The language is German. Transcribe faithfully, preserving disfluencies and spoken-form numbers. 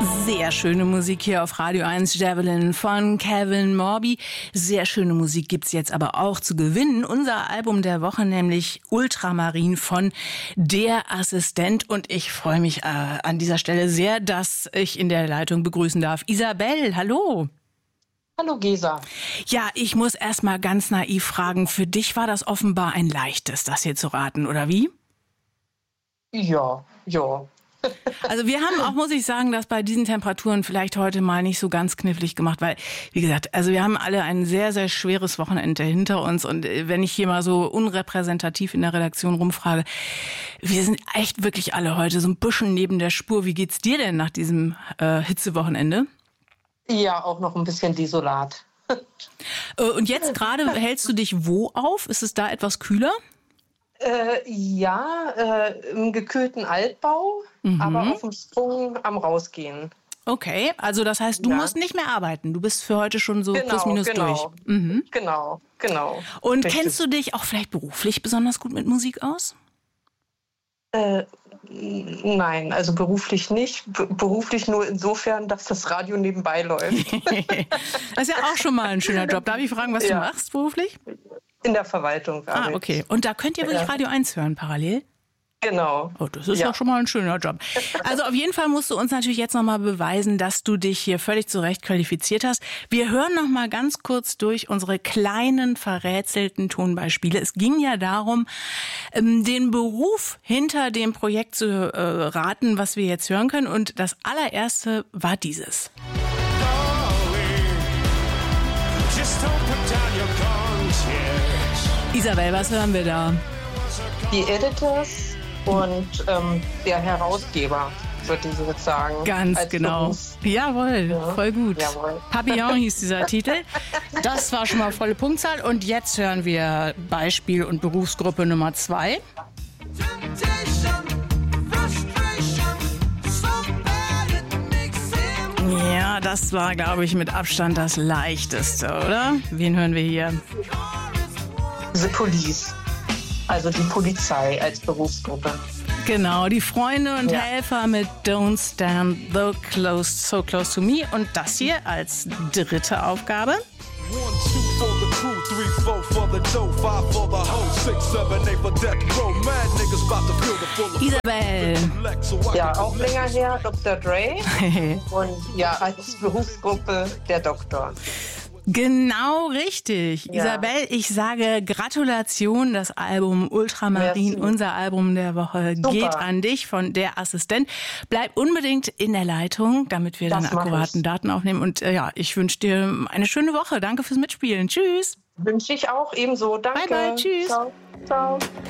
Sehr schöne Musik hier auf Radio eins, Javelin von Kevin Morby. Sehr schöne Musik gibt's jetzt aber auch zu gewinnen. Unser Album der Woche, nämlich Ultramarin von Der Assistent. Und ich freue mich äh, an dieser Stelle sehr, dass ich in der Leitung begrüßen darf Isabel. Hallo. Hallo Gesa. Ja, ich muss erst mal ganz naiv fragen, für dich war das offenbar ein leichtes, das hier zu raten, oder wie? Ja, ja. Also wir haben auch, muss ich sagen, das bei diesen Temperaturen vielleicht heute mal nicht so ganz knifflig gemacht, weil, wie gesagt, also wir haben alle ein sehr, sehr schweres Wochenende hinter uns und wenn ich hier mal so unrepräsentativ in der Redaktion rumfrage, wir sind echt wirklich alle heute so ein bisschen neben der Spur. Wie geht's dir denn nach diesem äh, Hitzewochenende? Ja, auch noch ein bisschen desolat. Und jetzt gerade hältst du dich wo auf? Ist es da etwas kühler? Äh, ja, äh, im gekühlten Altbau, mhm. aber auf dem Sprung am Rausgehen. Okay, also das heißt, du ja. musst nicht mehr arbeiten. Du bist für heute schon so genau, plus minus genau. durch. Mhm. Genau, genau. Und Richtig. Kennst du dich auch vielleicht beruflich besonders gut mit Musik aus? Äh, nein, also beruflich nicht. B- beruflich nur insofern, dass das Radio nebenbei läuft. Das ist ja auch schon mal ein schöner Job. Darf ich fragen, was ja. du machst beruflich? In der Verwaltung. Ah, okay. Und da könnt ihr wirklich ja. Radio eins hören parallel? Genau. Oh, das ist ja. doch schon mal ein schöner Job. Also auf jeden Fall musst du uns natürlich jetzt nochmal beweisen, dass du dich hier völlig zurecht qualifiziert hast. Wir hören nochmal ganz kurz durch unsere kleinen verrätselten Tonbeispiele. Es ging ja darum, den Beruf hinter dem Projekt zu äh, raten, was wir jetzt hören können. Und das allererste war dieses. Isabel, was hören wir da? Die Editors und ähm, der Herausgeber, würde ich jetzt sagen. Ganz als genau. Beruf. Jawohl, Ja. voll gut. Jawohl. Papillon hieß dieser Titel. Das war schon mal volle Punktzahl. Und jetzt hören wir Beispiel und Berufsgruppe Nummer zwei. Ja, das war, glaube ich, mit Abstand das Leichteste, oder? Wen hören wir hier? The Police, also die Polizei als Berufsgruppe. Genau, die Freunde und ja. Helfer mit Don't Stand so close, so close to me. Und das hier als dritte Aufgabe. Isabel. Ja, auch länger her, Doktor Dre. Und ja, als Berufsgruppe der Doktor. Genau richtig. Ja. Isabel, ich sage Gratulation, das Album Ultramarin, Merci. Unser Album der Woche, Super. Geht an dich von Der Assistent. Bleib unbedingt in der Leitung, damit wir das deine akkuraten ich. Daten aufnehmen. Und äh, ja, ich wünsche dir eine schöne Woche. Danke fürs Mitspielen. Tschüss. Wünsche ich auch ebenso. Danke. Bye, bye. Tschüss. Ciao. Ciao.